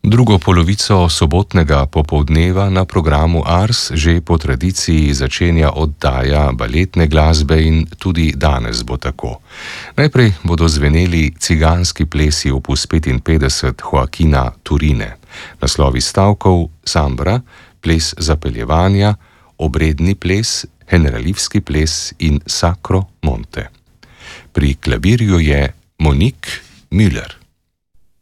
Drugo polovico sobotnega popoldneva na programu Ars že po tradiciji začenja oddaja baletne glasbe in tudi danes bo tako. Najprej bodo zveneli ciganski plesi opus 55 Joaquina Turine, naslovi stavkov Sambra, ples zapeljevanja, obredni ples, generalivski ples in Sacro Monte. Pri klavirju je Monique Müller.